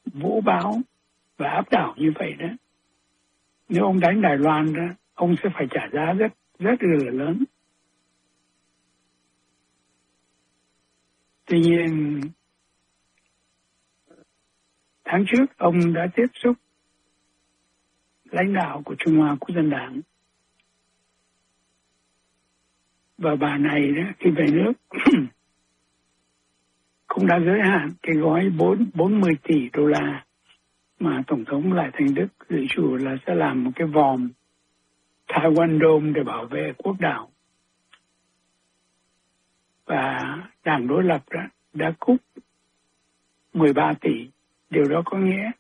vũ bão và áp đảo như vậy đó. Nếu ông đánh Đài Loan đó, ông sẽ phải trả giá rất là lớn. Tuy nhiên, tháng trước ông đã tiếp xúc lãnh đạo của Trung Hoa Quốc dân Đảng. Và bà này đó, khi về nước cũng đã giới hạn cái gói 40 tỷ đô la mà Tổng thống Lại Thành Đức dự trù là sẽ làm một cái vòm Taiwan Dome để bảo vệ quốc đảo. Và đảng đối lập đã cúp 13 tỷ. Điều đó có nghĩa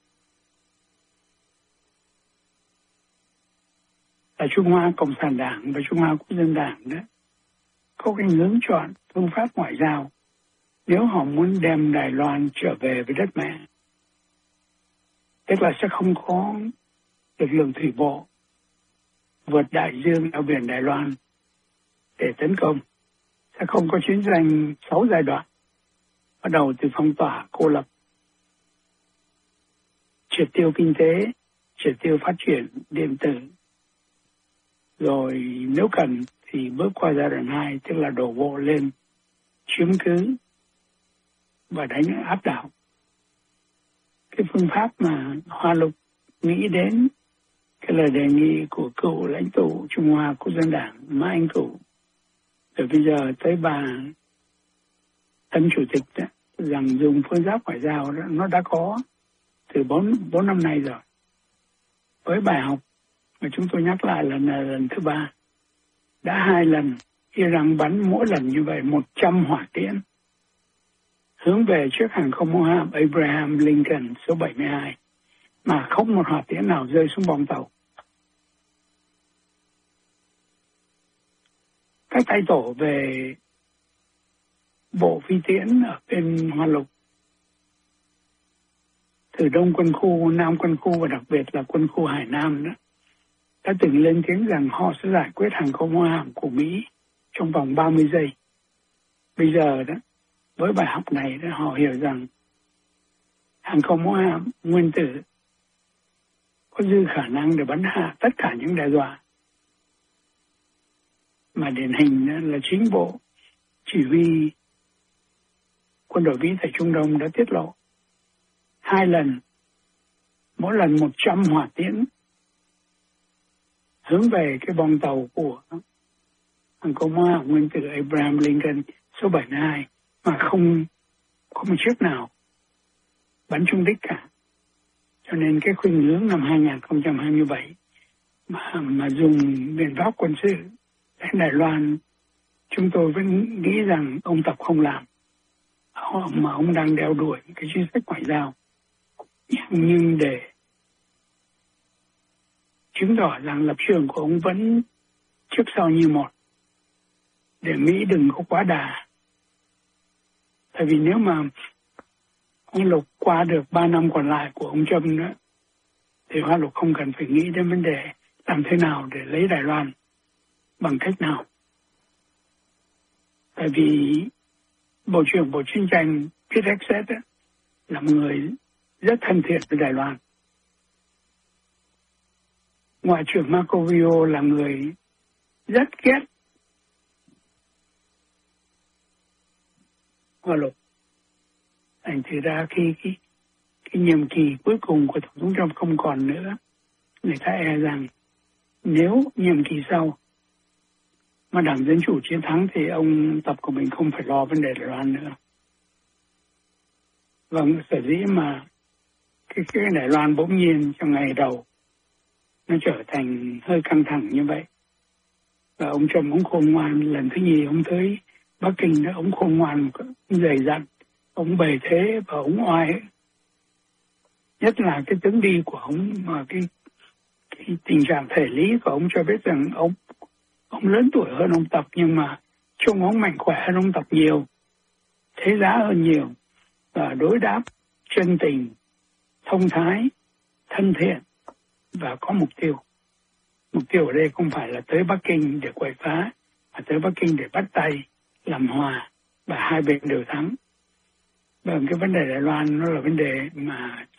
là Trung Hoa Cộng sản Đảng và Trung Hoa Quốc dân Đảng đó có cái hướng chọn phương pháp ngoại giao nếu họ muốn đem Đài Loan trở về với đất mẹ. Tức là sẽ không có lực lượng thủy bộ vượt đại dương eo biển Đài Loan để tấn công. Sẽ không có chiến tranh 6 giai đoạn, bắt đầu từ phong tỏa, cô lập, triệt tiêu kinh tế, triệt tiêu phát triển điện tử. Rồi nếu cần thì bước qua giai đoạn 2, tức là đổ bộ lên, chiếm cứ và đánh áp đảo. Cái phương pháp mà Hoa Lục nghĩ đến, cái lời đề nghị của cựu lãnh tụ Trung Hoa Quốc dân Đảng Mã Anh Cửu, rồi bây giờ tới bà tân chủ tịch đó, rằng dùng phương pháp ngoại giao đó, nó đã có từ 4 năm nay rồi. Với bài học mà chúng tôi nhắc lại lần thứ 3, đã 2 lần Iran bắn mỗi lần như vậy 100 hỏa tiễn hướng về chiếc hàng không mẫu hạm Abraham Lincoln số 72 mà không một hỏa tiễn nào rơi xuống bong tàu. Các tay tổ về bộ phi tiễn ở bên Hoa Lục, từ Đông quân khu, Nam quân khu và đặc biệt là quân khu Hải Nam đó, đã từng lên tiếng rằng họ sẽ giải quyết hàng không mẫu hạm của Mỹ trong vòng 30 giây. Bây giờ đó, với bài học này đó, họ hiểu rằng hàng không mẫu hạm nguyên tử có dư khả năng để bắn hạ tất cả những đe dọa. Mà điển hình là chính bộ chỉ huy quân đội Mỹ tại Trung Đông đã tiết lộ 2 lần, mỗi lần 100 hỏa tiễn hướng về cái bong tàu của hàng không mẫu hạm nguyên tử Abraham Lincoln số 72 mà không có một chiếc nào bắn trúng đích cả. Cho nên cái khuynh hướng năm 2027 mà dùng biện pháp quân sự đánh Đài Loan, chúng tôi vẫn nghĩ rằng ông Tập không làm, mà ông đang đeo đuổi cái chính sách ngoại giao. Nhưng để chứng tỏ rằng lập trường của ông vẫn trước sau như một, để Mỹ đừng có quá đà. Tại vì nếu mà Hoa Lục qua được 3 năm còn lại của ông Trump nữa, thì Hoa Lục không cần phải nghĩ đến vấn đề làm thế nào để lấy Đài Loan, bằng cách nào. Tại vì Bộ trưởng Bộ Chiến tranh Pete Hegseth là một người rất thân thiện với Đài Loan. Ngoại trưởng Marco Rubio là người rất ghét Hoa Lục. Thành thử ra khi cái nhiệm kỳ cuối cùng của Tổng thống Trump không còn nữa, người ta e rằng nếu nhiệm kỳ sau mà Đảng Dân Chủ chiến thắng thì ông Tập của mình không phải lo vấn đề Đài Loan nữa. Vâng, sở dĩ mà cái Đài Loan bỗng nhiên trong ngày đầu nó trở thành hơi căng thẳng như vậy. Và ông Trump ông khôn ngoan, lần thứ nhì ông tới Bắc Kinh đó, ông khôn ngoan, dày dặn, ông bề thế và ông oai. Nhất là cái tướng đi của ông, mà cái tình trạng thể lý của ông cho biết rằng ông lớn tuổi hơn ông Tập, nhưng mà trông ông mạnh khỏe hơn ông Tập nhiều, thế giá hơn nhiều, và đối đáp chân tình, thông thái, thân thiện và có mục tiêu. Mục tiêu ở đây không phải là tới Bắc Kinh để quậy phá, mà tới Bắc Kinh để bắt tay, làm hòa và hai bên đều thắng. Vâng, cái vấn đề Đài Loan nó là vấn đề mà